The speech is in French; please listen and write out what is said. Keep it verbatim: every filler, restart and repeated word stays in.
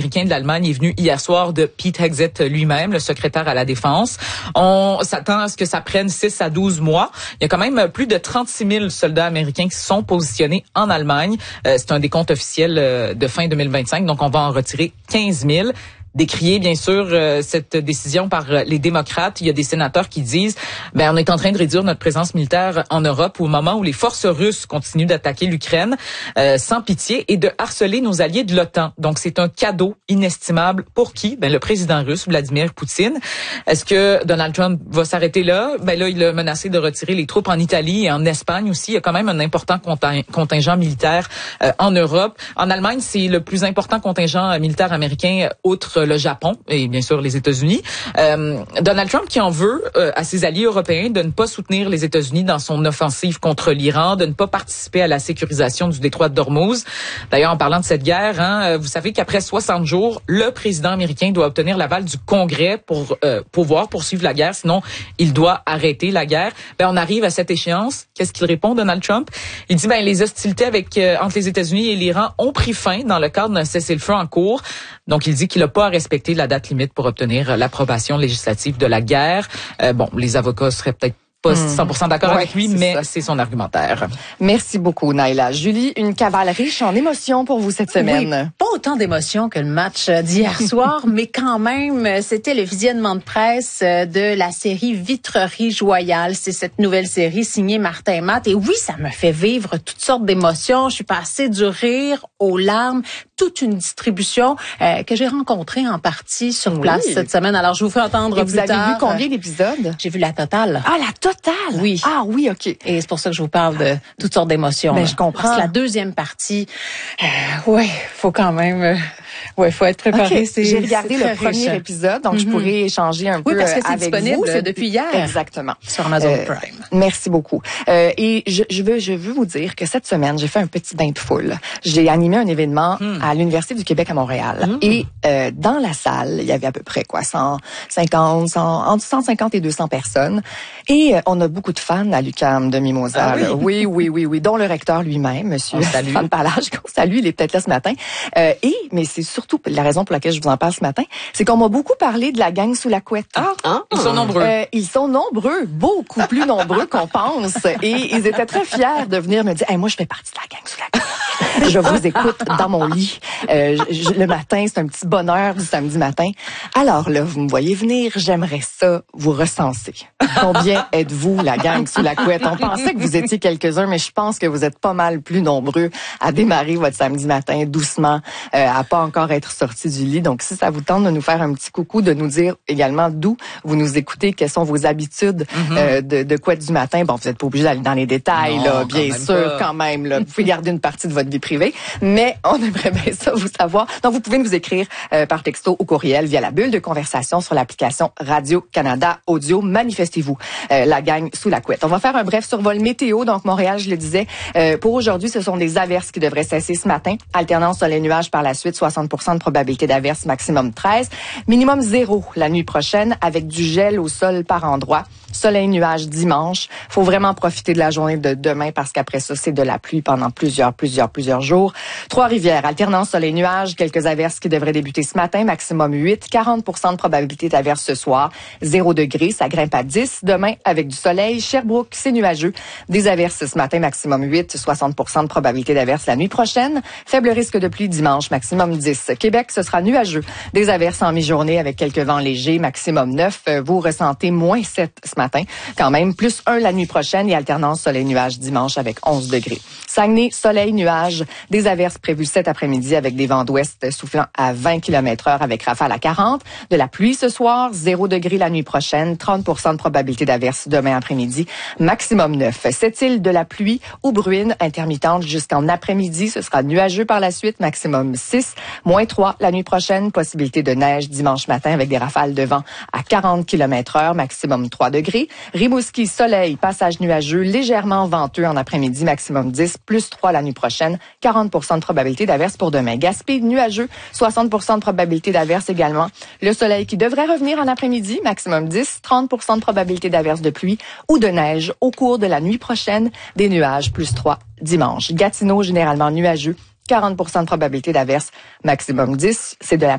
américain de l'Allemagne est venu hier soir de Pete Hegseth lui-même, le secrétaire à la Défense. On s'attend à ce que ça prenne six à douze mois. Il y a quand même plus de trente-six mille soldats américains qui sont positionnés en Allemagne. Euh, c'est un décompte officiel euh, de fin deux mille vingt-cinq, donc on va en retirer quinze mille. Décrier bien sûr euh, cette décision par euh, les démocrates. Il y a des sénateurs qui disent ben on est en train de réduire notre présence militaire en Europe au moment où les forces russes continuent d'attaquer l'Ukraine euh, sans pitié et de harceler nos alliés de l'OTAN. Donc c'est un cadeau inestimable pour qui? Ben le président russe Vladimir Poutine. Est-ce que Donald Trump va s'arrêter là? Ben là il a menacé de retirer les troupes en Italie et en Espagne aussi. Il y a quand même un important contingent militaire euh, en Europe. En Allemagne, c'est le plus important contingent militaire américain outre le Japon et bien sûr les États-Unis. Euh, Donald Trump qui en veut euh, à ses alliés européens de ne pas soutenir les États-Unis dans son offensive contre l'Iran, de ne pas participer à la sécurisation du détroit d'Ormuz. D'ailleurs, en parlant de cette guerre, hein, vous savez qu'après soixante jours, le président américain doit obtenir l'aval du Congrès pour euh, pouvoir poursuivre la guerre, sinon il doit arrêter la guerre. Ben, on arrive à cette échéance. Qu'est-ce qu'il répond, Donald Trump? Il dit ben les hostilités avec euh, entre les États-Unis et l'Iran ont pris fin dans le cadre d'un cessez-le-feu en cours. Donc, il dit qu'il n'a pas à respecter la date limite pour obtenir l'approbation législative de la guerre. Euh, bon, les avocats seraient peut-être pas cent pour cent d'accord ouais, avec lui, c'est mais ça. c'est son argumentaire. Merci beaucoup, Naila. Julie, une cavale riche en émotions pour vous cette semaine. Oui, pas autant d'émotions que le match d'hier soir, mais quand même, c'était le visionnement de presse de la série Vitrerie Joyale. C'est cette nouvelle série signée Martin et Matt. Et oui, ça me fait vivre toutes sortes d'émotions. Je suis passée du rire aux larmes, toute une distribution euh, que j'ai rencontrée en partie sur place oui. cette semaine. Alors, je vous fais entendre Et plus vous avez tard. vu combien d'épisodes? J'ai vu la totale. Ah, la totale? Oui. Ah oui, OK. Et c'est pour ça que je vous parle de toutes sortes d'émotions. Ben, là. je comprends. Parce que la deuxième partie, euh, ouais, faut quand même, euh, ouais, faut être préparé. Okay. C'est, J'ai regardé c'est le premier riche. épisode, donc mm-hmm. je pourrais échanger un oui, peu parce que c'est avec disponible vous. C'est depuis hier. Exactement. Sur Amazon euh, Prime. Merci beaucoup. Euh, et je, je veux, je veux vous dire que cette semaine, j'ai fait un petit bain de foule. J'ai animé un événement mm. à l'Université du Québec à Montréal. Mm. Et euh, dans la salle, il y avait à peu près quoi, cent cinquante, cent, entre cent cinquante et deux cents personnes. Et euh, on a beaucoup de fans à l'U Q A M de Mimosa. Ah, oui? oui, oui, oui, oui, dont le recteur lui-même, Monsieur Stéphane Pallage, qu'on salue, il est peut-être là ce matin. Euh, et, mais c'est surtout la raison pour laquelle je vous en parle ce matin, c'est qu'on m'a beaucoup parlé de la gang sous la couette. Ah, ah ils sont nombreux. Euh, ils sont nombreux, beaucoup plus nombreux qu'on pense. Et ils étaient très fiers de venir me dire, hey, moi, je fais partie de la gang sous la couette. Je vous écoute dans mon lit. Euh, je, le matin, c'est un petit bonheur du samedi matin. Alors là, vous me voyez venir, j'aimerais ça vous recenser. Combien êtes-vous, la gang sous la couette? On pensait que vous étiez quelques-uns, mais je pense que vous êtes pas mal plus nombreux à démarrer votre samedi matin doucement, euh, à pas encore être sortis du lit. Donc, si ça vous tente de nous faire un petit coucou, de nous dire également d'où vous nous écoutez, quelles sont vos habitudes mm-hmm. euh, de, de couette du matin. Bon, vous n'êtes pas obligé d'aller dans les détails, non, là, bien sûr, pas. Quand même. Là, vous pouvez garder une partie de votre vie privée, mais on aimerait bien ça vous savoir. Donc, vous pouvez nous écrire euh, par texto ou courriel via la bulle de conversation sur l'application Radio-Canada Audio. Manifestez-vous, euh, la gang sous la couette. On va faire un bref survol météo. Donc, Montréal, je le disais, euh, pour aujourd'hui, ce sont des averses qui devraient cesser ce matin. Alternance soleil-nuage par la suite, soixante pour cent de probabilité d'averse, maximum treize. Minimum zéro la nuit prochaine, avec du gel au sol par endroits. Soleil-nuage dimanche. Faut vraiment profiter de la journée de demain parce qu'après ça, c'est de la pluie pendant plusieurs, plusieurs, plusieurs jours. Trois-Rivières, alternance soleil-nuage, quelques averses qui devraient débuter ce matin, maximum huit, quarante pour cent de probabilité d'averse ce soir, zéro degré, ça grimpe à dix. Demain, avec du soleil, Sherbrooke, c'est nuageux, des averses ce matin, maximum huit, soixante pour cent de probabilité d'averse la nuit prochaine, faible risque de pluie dimanche, maximum dix. Québec, ce sera nuageux, des averses en mi-journée avec quelques vents légers, maximum neuf. Vous ressentez moins sept ce matin, quand même, plus un la nuit prochaine et alternance soleil-nuage dimanche avec onze degrés. Saguenay, soleil, nuage, des averses prévues cet après-midi avec des vents d'ouest soufflant à vingt kilomètres heure avec rafale à quarante. De la pluie ce soir, zéro degré la nuit prochaine, trente pour cent de probabilité d'averse demain après-midi, maximum neuf. Sept-Îles, de la pluie ou bruine intermittente jusqu'en après-midi. Ce sera nuageux par la suite, maximum six, moins trois la nuit prochaine. Possibilité de neige dimanche matin avec des rafales de vent à quarante kilomètres heure, maximum trois degrés. Rimouski, soleil, passage nuageux, légèrement venteux en après-midi, maximum dix, plus trois la nuit prochaine, quarante pour cent de probabilité d'averse pour demain. Gaspé, nuageux, soixante pour cent de probabilité d'averse également. Le soleil qui devrait revenir en après-midi, maximum dix, trente pour cent de probabilité d'averse de pluie ou de neige au cours de la nuit prochaine, des nuages, plus trois dimanche. Gatineau, généralement nuageux, quarante pour cent de probabilité d'averse, maximum dix. C'est de la